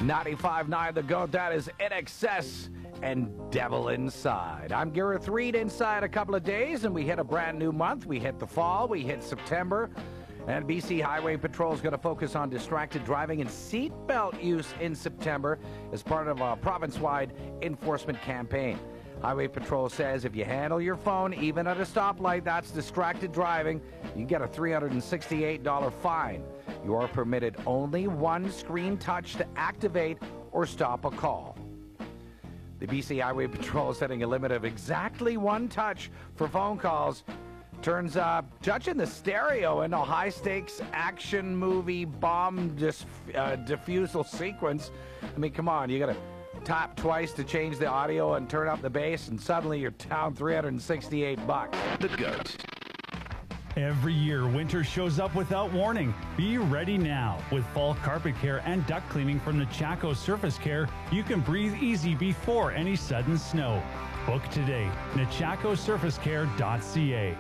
95.9 The GOAT, that is In Excess and Devil Inside. I'm Gareth Reed. Inside a couple of days, and we hit a brand new month. We hit the fall, we hit September, and BC Highway Patrol is going to focus on distracted driving and seatbelt use in September as part of a province-wide enforcement campaign. Highway Patrol says if you handle your phone, even at a stoplight, that's distracted driving, you get a $368 fine. You are permitted only one screen touch to activate or stop a call. The BC Highway Patrol is setting a limit of exactly one touch for phone calls. Turns touching the stereo in a high-stakes action movie bomb defusal sequence. I mean, come on, you got to tap twice to change the audio and turn up the bass, and suddenly you're down $368. The GOAT. Every year, winter shows up without warning. Be ready now. With fall carpet care and duct cleaning from Nechako Surface Care, you can breathe easy before any sudden snow. Book today. NechakoSurfaceCare.ca.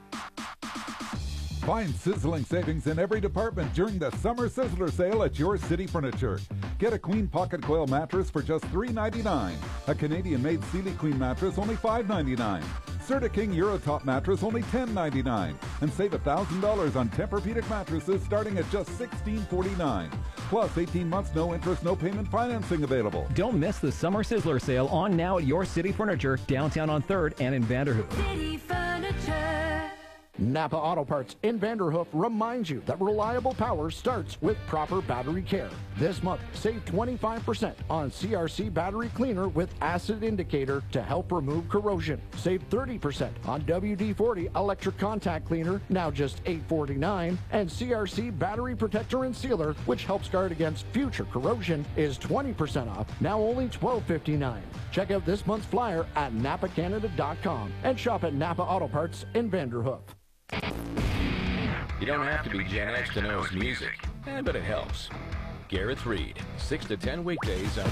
Find sizzling savings in every department during the Summer Sizzler Sale at Your City Furniture. Get a Queen Pocket Coil mattress for just $3.99. A Canadian-made Sealy Queen mattress only $5.99. Serta King Eurotop mattress only $10.99. And save $1,000 on Tempur-Pedic mattresses starting at just $16.49. Plus 18 months, no interest, no payment financing available. Don't miss the Summer Sizzler Sale on now at Your City Furniture, downtown on 3rd and in Vanderhoof. City Furniture. Napa Auto Parts in Vanderhoof reminds you that reliable power starts with proper battery care. This month, save 25% on CRC battery cleaner with acid indicator to help remove corrosion. Save 30% on WD-40 electric contact cleaner, now just $8.49. And CRC battery protector and sealer, which helps guard against future corrosion, is 20% off, now only $12.59. Check out this month's flyer at NapaCanada.com and shop at Napa Auto Parts in Vanderhoof. You don't have to be Gen X to know his music, but it helps. Gareth Reed, 6 to 10 weekdays on